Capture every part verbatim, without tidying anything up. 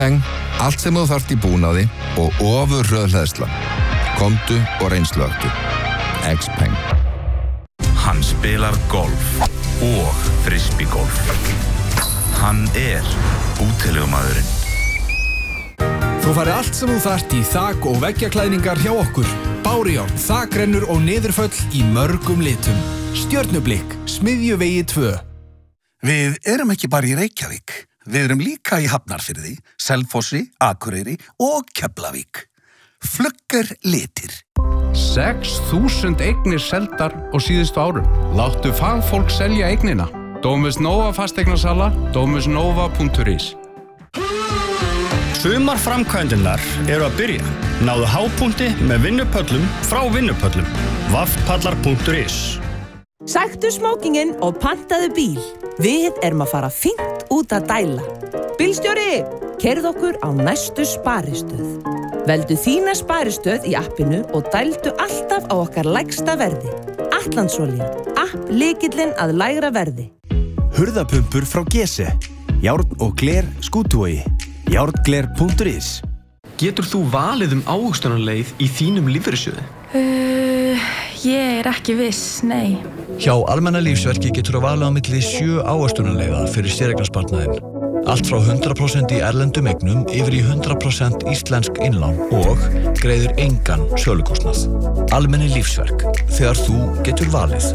Allt sem þú þarft í búnaði og ofurhröð hleðsla. Komdu og reynslögtu. X-Peng. Hann spilar golf og frisbeegolf. Hann er útilegumaðurinn. Þú fari allt sem þú þarft í þak- og veggjaklæðningar hjá okkur. Bárujárn, þakrennur og niðurföll í mörgum litum. Stjörnublikk, Smiðjuvegi tvö. Við erum ekki bara í Reykjavík. Við erum líka í Hafnarfirði, Selfossi, Akureyri og Keflavík. Flugger litir. sex þúsund eignir seldar á síðustu árum. Láttu fagfólk selja eignina. Domus Nova fasteignasala, domus nova punktur is. Sumar framkvæmdirnar eru að byrja. Náðu hápunkti með vinnupöllum frá vinnupöllum. vaffpallar punktur is. Sæktu smókinginn og pantaðu bíl. Við erum að fara fínt út að dæla. Bílstjóri, keyrðu okkur á næstu sparistöð. Veldu þína sparistöð í appinu og dældu alltaf á okkar lægsta verði. Atlandsolía, app lykillinn að lægra verði. Hurðapumpur frá Gese. Járn og gler Skútuvogi. járngler punktur is. Getur þú valið um ávöxtunarleið í þínum lífeyrissjóði? Uh, ég er ekki viss, nei. Hjá Almenna lífsverki getur þú valið á milli sjö ávöxtunarleiða fyrir séreignarsparnaðinn. Allt frá hundrað prósent í erlendum eignum yfir í hundrað prósent íslensk innlán og greiðir engan sölukostnað. Almenni lífsverk, þegar þú getur valið.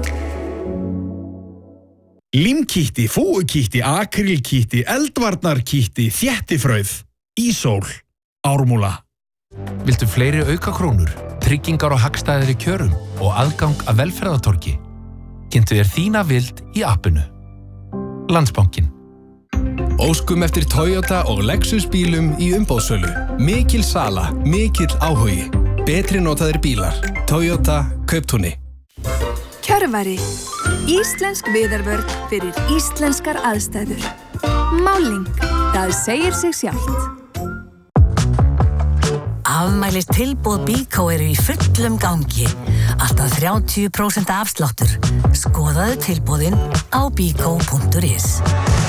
Límkítti, fúukítti, akrílkítti, eldvarnarkítti, þéttifrauð, ísól, ármúla. Viltu fleiri aukakrónur, tryggingar og hagstæðari kjörum og aðgang að velferðartorgi? Kynntu þér þína vild í appinu. Landsbankinn. Óskum eftir Toyota og Lexus bílum í umboðssölu. Mikil sala, mikill áhugi. Betri notaðir bílar. Toyota Kauptúni. Kjörvari. Íslensk viðarvörn fyrir íslenskar aðstæður. Máling. Það segir sig sjálft. Afmælis tilboð Bíkó eru í fullum gangi. Alltaf þrjátíu prósent afsláttur. Skoðaðu tilboðin á bíkó punktur is.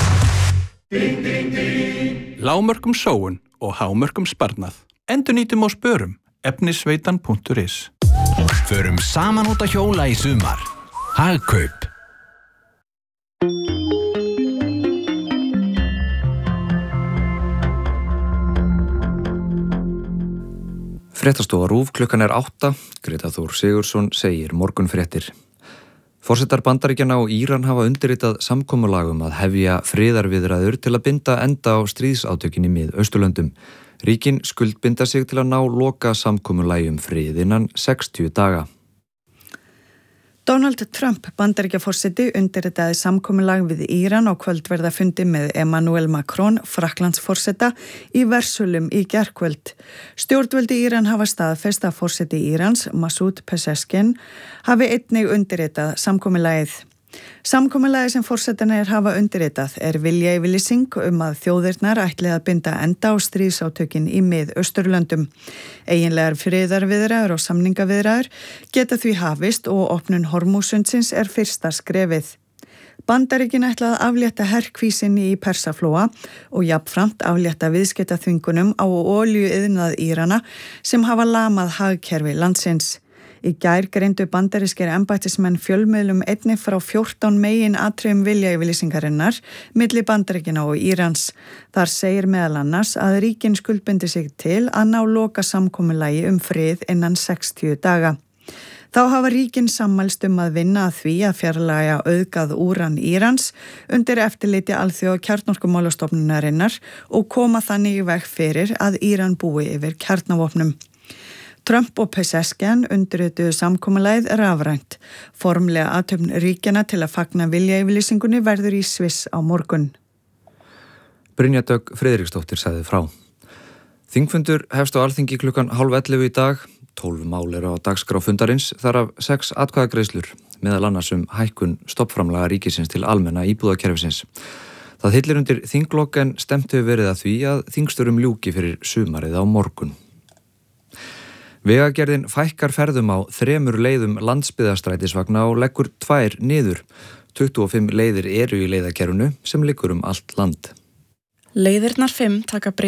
Lágmörkum sóun og hámörkum sparnað. Endurnýtum og spörum. efnisveitan punktur is. Förum saman út að hjóla í sumar. Hagkaup. Fréttastofa RÚV, klukkan er átta. Greta Þór Sigurðsson segir morgunfréttir. Forsetar Bandaríkjanna og Íran hafa undirritað samkomulag um að hefja friðarviðræður til að binda enda á stríðsátökin í Mið-Austurlöndum. Ríkin skuldbinda sig til að ná loka samkomulagi um frið innan sextíu daga. Donald Trump, Bandaríkjaforseti, undirritaði samkomulag við Íran á kvöldverðafundi með Emmanuel Macron, Frakklandsforseta, í Versölum í gærkvöld. Stjórnvöldi Íran hafa staðfest að forseti Írans, Masoud Pezeshkian, hafi einnig undirritað samkomulagið. Samkomulagið sem forsetarnir hafa undirritað er viljayfirlýsing um að þjóðirnar ætli að binda enda á stríðsátökin í Mið-Austurlöndum. Eiginlegar friðarviðræður og samningaviðræður geta því hafist og opnun Hormúsundsins er fyrsta skrefið. Bandaríkin ætla að aflétta herkvísinni í Persaflóa og jafnframt aflétta viðskiptaþvingunum á olíuiðnað Írana sem hafa lamað hagkerfi landsins. Í gær greindu bandarískir embættismenn fjölmiðlum einnig frá fjórtán megin atriðum viljayfirlýsingarinnar milli Bandaríkjanna og Írans. Þar segir meðal annars að ríkin skuldbindi sig til að ná loka samkomulagi um frið innan sextíu daga. Þá hafa ríkin sammælst um að vinna að því að fjarlægja auðgað úran Írans undir eftirliti alþjóða kjarnorkumálastofnunarinnar og koma þannig í veg fyrir að Íran búi yfir kjarnavopnum. Trump og Pezeshkian undirrituðu samkomulagið rafrænt. Formlega athöfn ríkjanna til að fagna viljayfirlýsingunni verður í Sviss á morgun. Brynja Dögg Friðriksdóttir sagði frá. Þingfundur hefst á Alþingi klukkan hálf ellefu í dag. tólf mál eru á dagskrá fundarins, þar af sex atkvæðagreiðslur, meðal annars um hækkun stofnframlaga ríkisins til almenna íbúðakerfisins. Það hillir undir þinglok en stemt hefur verið að því að þingstörfum ljúki fyrir sumarið á morgun. Vegagerðin fækkar ferðum á þremur leiðum landsbyggðarstrætisvagna og leggur tvær niður. tuttugu og fimm leiðir eru í leiðakerfinu sem liggur um allt land. Leiðirnar fimm taka breytingu